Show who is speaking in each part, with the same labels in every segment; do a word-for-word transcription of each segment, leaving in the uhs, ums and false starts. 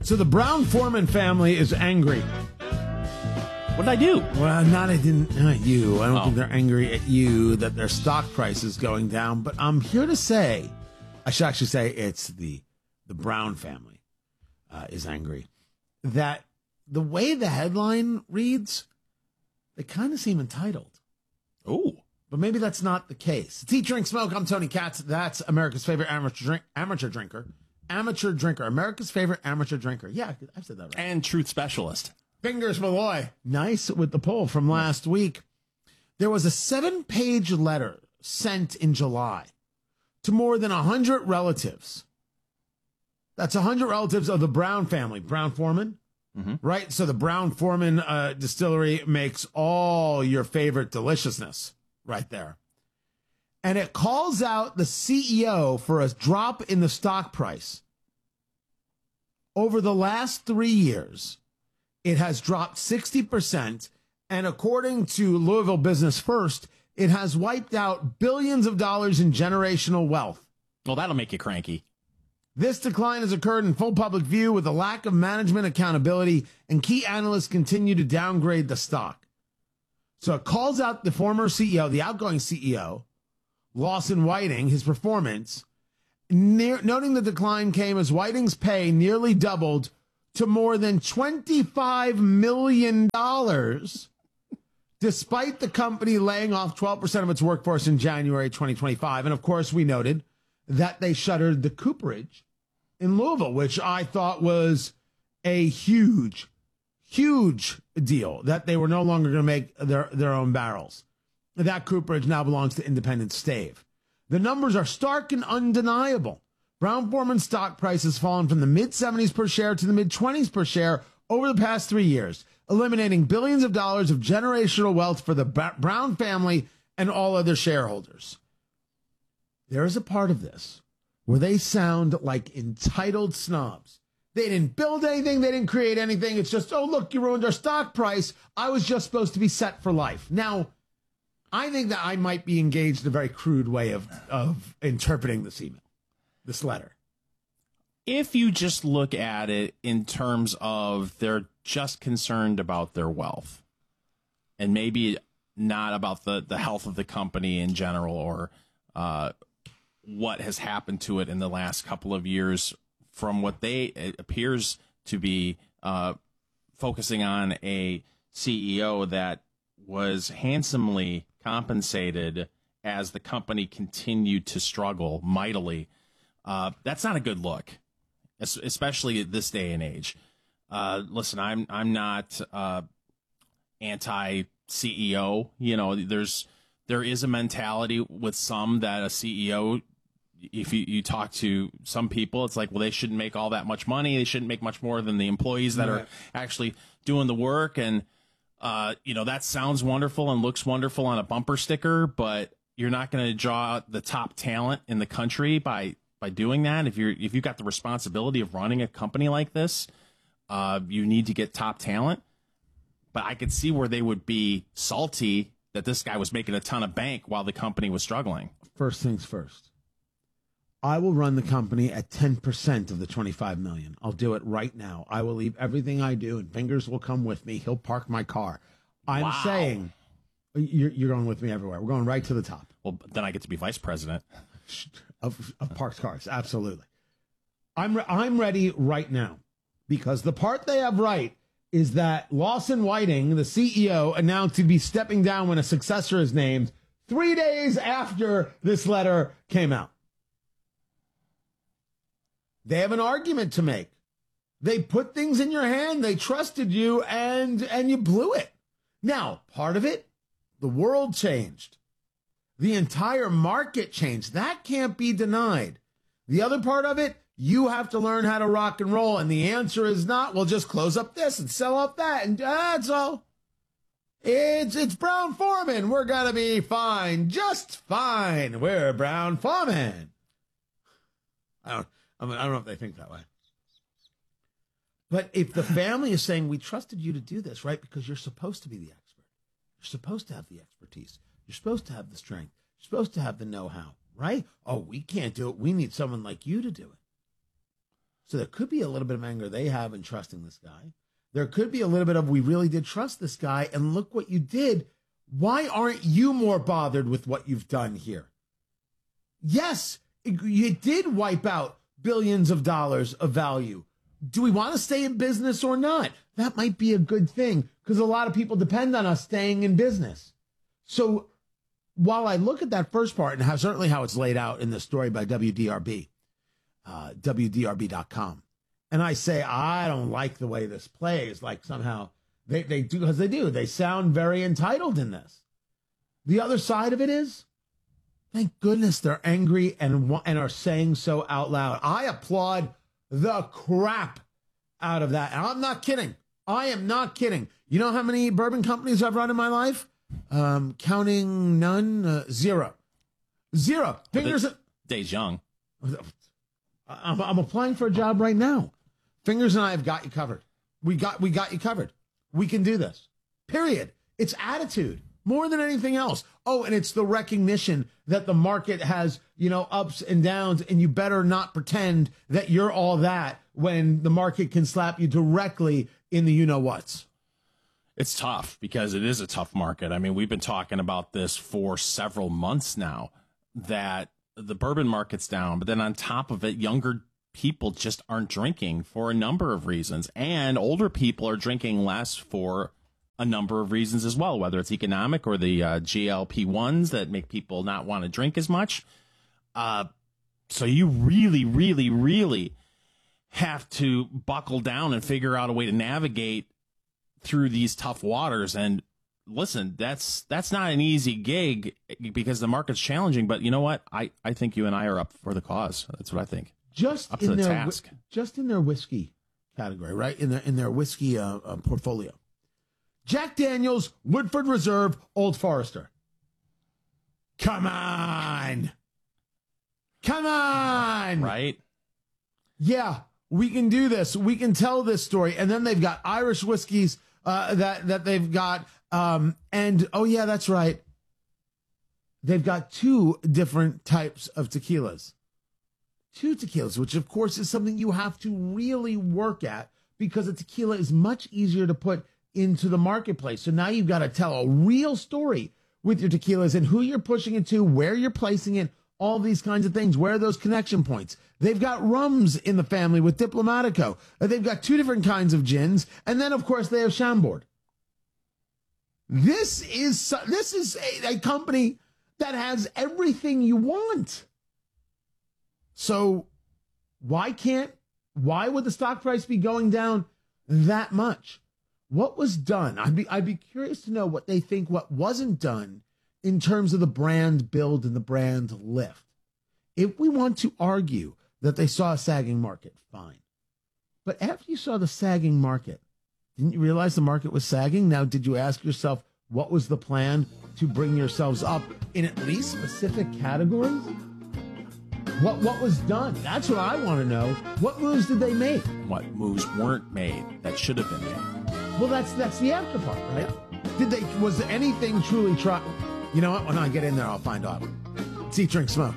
Speaker 1: So the Brown-Forman family is angry.
Speaker 2: What did I do?
Speaker 1: Well, not I didn't, not you. I don't
Speaker 2: Oh.
Speaker 1: think they're angry at you that their stock price is going down. But I'm here to say, I should actually say it's the the Brown family uh, is angry. That the way the headline reads, they kind of seem entitled.
Speaker 2: Oh.
Speaker 1: But maybe that's not the case. It's Eat, Drink, Smoke. I'm Tony Katz. That's America's favorite amateur drink, amateur drinker. Amateur drinker. America's favorite amateur drinker. Yeah, I've said that right.
Speaker 2: And truth specialist.
Speaker 1: Fingers Malloy. Nice with the poll from last week. There was a seven-page letter sent in July to more than one hundred relatives. That's one hundred relatives of the Brown family. Brown-Forman, mm-hmm. right? So the Brown-Forman uh, distillery makes all your favorite deliciousness right there. And it calls out the C E O for a drop in the stock price. Over the last three years, it has dropped sixty percent. And according to Louisville Business First, it has wiped out billions of dollars in generational wealth.
Speaker 2: Well, that'll make you cranky.
Speaker 1: This decline has occurred in full public view with a lack of management accountability, and key analysts continue to downgrade the stock. So it calls out the former C E O, the outgoing C E O, Lawson Whiting, his performance, near, noting the decline came as Whiting's pay nearly doubled to more than twenty-five million dollars, despite the company laying off twelve percent of its workforce in January twenty twenty-five. And of course, we noted that they shuttered the cooperage in Louisville, which I thought was a huge, huge deal, that they were no longer going to make their, their own barrels. That cooperage now belongs to Independent Stave. The numbers are stark and undeniable. Brown-Forman stock price has fallen from the mid seventies per share to the mid twenties per share over the past three years, eliminating billions of dollars of generational wealth for the Brown family and all other shareholders. There is a part of this where they sound like entitled snobs. They didn't build anything. They didn't create anything. It's just, oh, look, you ruined our stock price. I was just supposed to be set for life. Now, I think that I might be engaged in a very crude way of, of interpreting this email, this letter.
Speaker 2: If you just look at it in terms of they're just concerned about their wealth and maybe not about the, the health of the company in general, or uh, what has happened to it in the last couple of years, from what they it appears to be uh, focusing on a C E O that was handsomely compensated as the company continued to struggle mightily. Uh, that's not a good look, especially at this day and age. Uh, listen, I'm I'm not uh, anti-C E O. You know, there's there is a mentality with some that a C E O, if you, you talk to some people, it's like, well, they shouldn't make all that much money. They shouldn't make much more than the employees that right. are actually doing the work. And, uh, you know, that sounds wonderful and looks wonderful on a bumper sticker, but you're not going to draw out the top talent in the country by by doing that. If you're if you've got the responsibility of running a company like this, uh, you need to get top talent. But I could see where they would be salty that this guy was making a ton of bank while the company was struggling.
Speaker 1: First things first. I will run the company at ten percent of the twenty-five million dollars. I'll do it right now. I will leave everything I do, and Fingers will come with me. He'll park my car. I'm
Speaker 2: wow.
Speaker 1: saying you're, you're going with me everywhere. We're going right to the top.
Speaker 2: Well, then I get to be vice president.
Speaker 1: Of, of parked cars, absolutely. I'm re- I'm ready right now, because the part they have right is that Lawson Whiting, the C E O, announced he'd be stepping down when a successor is named three days after this letter came out. They have an argument to make. They put things in your hand, they trusted you, and and you blew it. Now, part of it, the world changed. The entire market changed. That can't be denied. The other part of it, you have to learn how to rock and roll. And the answer is not, well, just close up this and sell off that. And that's all. It's, it's Brown-Forman. We're going to be fine. Just fine. We're Brown-Forman. I don't, I, mean, I don't know if they think that way. But if the family is saying, we trusted you to do this, right? Because you're supposed to be the expert. You're supposed to have the expertise. You're supposed to have the strength. You're supposed to have the know-how, right? Oh, we can't do it. We need someone like you to do it. So there could be a little bit of anger they have in trusting this guy. There could be a little bit of, we really did trust this guy, and look what you did. Why aren't you more bothered with what you've done here? Yes, it, it did wipe out billions of dollars of value. Do we want to stay in business or not? That might be a good thing because a lot of people depend on us staying in business. So while I look at that first part and how certainly how it's laid out in the story by W D R B, uh, W D R B dot com, and I say, I don't like the way this plays, like somehow they, they do, because they do. They sound very entitled in this. The other side of it is, thank goodness they're angry and, and are saying so out loud. I applaud the crap out of that. And I'm not kidding. I am not kidding. You know how many bourbon companies I've run in my life? Um, counting none, uh, zero. Zero. Fingers.
Speaker 2: Well, Days young.
Speaker 1: I'm, I'm applying for a job right now. Fingers and I have got you covered. We got, we got you covered. We can do this. Period. It's attitude more than anything else. Oh, and it's the recognition that the market has, you know, ups and downs, and you better not pretend that you're all that when the market can slap you directly in the you-know-whats.
Speaker 2: It's tough because it is a tough market. I mean, we've been talking about this for several months now, that the bourbon market's down, but then on top of it, younger people just aren't drinking for a number of reasons, and older people are drinking less for a number of reasons as well, whether it's economic or the uh, G L P ones that make people not want to drink as much. Uh, so you really, really, really have to buckle down and figure out a way to navigate through these tough waters. And listen, that's that's not an easy gig because the market's challenging. But you know what? I, I think you and I are up for the cause. That's what I think.
Speaker 1: Just
Speaker 2: up
Speaker 1: in
Speaker 2: to the
Speaker 1: their
Speaker 2: task.
Speaker 1: Just in their whiskey category, right? In their in their whiskey uh, uh, portfolio. Jack Daniels, Woodford Reserve, Old Forester. Come on. Come on.
Speaker 2: Right?
Speaker 1: Yeah, we can do this. We can tell this story. And then they've got Irish whiskeys uh, that, that they've got. Um, and, oh, yeah, that's right. They've got two different types of tequilas. Two tequilas, which, of course, is something you have to really work at because a tequila is much easier to put into the marketplace. So now you've got to tell a real story with your tequilas and who you're pushing it to, where you're placing it, all these kinds of things. Where are those connection points? They've got rums in the family with Diplomatico. They've got two different kinds of gins. And then, of course, they have Chambord. This is, this is a, a company that has everything you want. So why can't, why would the stock price be going down that much? What was done? I'd be I'd be curious to know what they think what wasn't done in terms of the brand build and the brand lift. If we want to argue that they saw a sagging market, fine. But after you saw the sagging market, didn't you realize the market was sagging? Now, did you ask yourself what was the plan to bring yourselves up in at least specific categories? What what was done? That's what I want to know. What moves did they make?
Speaker 2: What moves weren't made that should have been made?
Speaker 1: Well, that's that's the after part, right? Did they? Was anything truly tried? You know what? When I get in there, I'll find out. Let's eat, drink, smoke.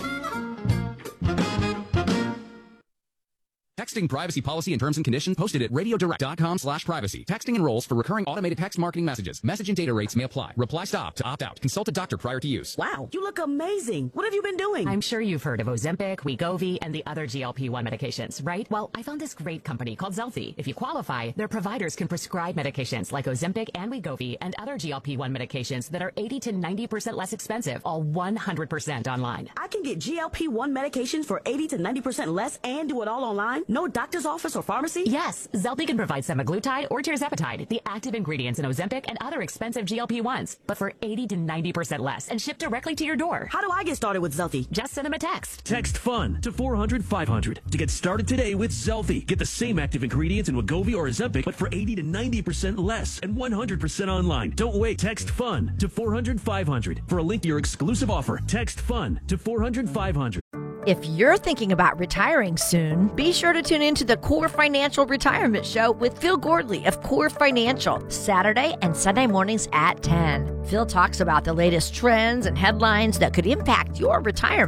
Speaker 3: Texting privacy policy and terms and conditions posted at radiodirect.com slash privacy. Texting enrolls for recurring automated text marketing messages. Message and data rates may apply. Reply stop to opt out. Consult a doctor prior to use.
Speaker 4: Wow, you look amazing. What have you been doing?
Speaker 5: I'm sure you've heard of Ozempic, Wegovy, and the other G L P one medications, right? Well, I found this great company called Zelfie. If you qualify, their providers can prescribe medications like Ozempic and Wegovy and other G L P one medications that are eighty to ninety percent less expensive, all one hundred percent online.
Speaker 4: I can get G L P one medications for eighty to ninety percent less and do it all online? No doctor's office or pharmacy?
Speaker 5: Yes, Zelfie can provide semaglutide or tirzepatide, the active ingredients in Ozempic and other expensive G L P ones, but for eighty to ninety percent less and shipped directly to your door.
Speaker 4: How do I get started with Zelfie?
Speaker 5: Just send them a text.
Speaker 6: Text FUN to four hundred five hundred to get started today with Zelfie. Get the same active ingredients in Wegovy or Ozempic, but for eighty to ninety percent less and one hundred percent online. Don't wait. Text FUN to four hundred five hundred. For a link to your exclusive offer, text FUN to four hundred five hundred.
Speaker 7: If you're thinking about retiring soon, be sure to tune in to the Core Financial Retirement Show with Phil Gordley of Core Financial, Saturday and Sunday mornings at ten. Phil talks about the latest trends and headlines that could impact your retirement.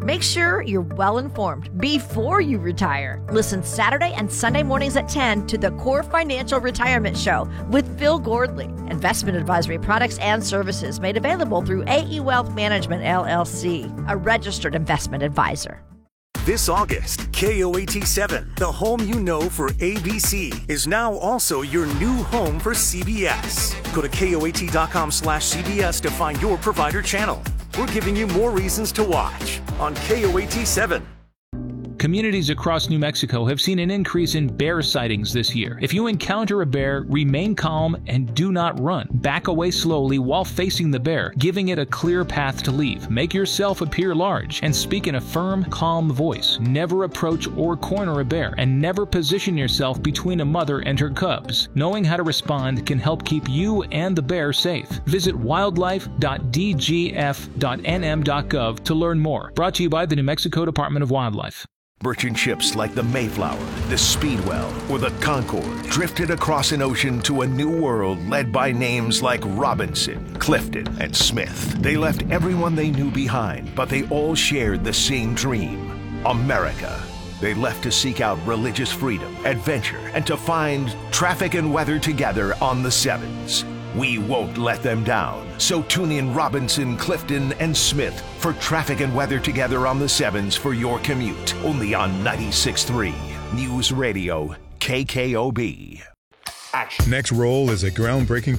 Speaker 7: Make sure you're well informed before you retire. Listen Saturday and Sunday mornings at ten to the Core Financial Retirement Show with Phil Gordley. Investment advisory products and services made available through A E Wealth Management, L L C, a registered investment advisor.
Speaker 8: This August, K O A T seven, the home you know for A B C, is now also your new home for C B S. Go to K O A T dot com slash C B S to find your provider channel. We're giving you more reasons to watch on K O A T seven.
Speaker 9: Communities across New Mexico have seen an increase in bear sightings this year. If you encounter a bear, remain calm and do not run. Back away slowly while facing the bear, giving it a clear path to leave. Make yourself appear large and speak in a firm, calm voice. Never approach or corner a bear, and never position yourself between a mother and her cubs. Knowing how to respond can help keep you and the bear safe. Visit wildlife dot d g f dot n m dot gov to learn more. Brought to you by the New Mexico Department of Wildlife.
Speaker 10: Merchant ships like the Mayflower, the Speedwell, or the Concord drifted across an ocean to a new world led by names like Robinson, Clifton, and Smith. They left everyone they knew behind, but they all shared the same dream: America. They left to seek out religious freedom, adventure, and to find traffic and weather together on the Sevens. We won't let them down. So tune in Robinson, Clifton, and Smith for Traffic and Weather Together on the Sevens for your commute. Only on ninety-six point three News Radio K K O B.
Speaker 11: Next Roll is a groundbreaking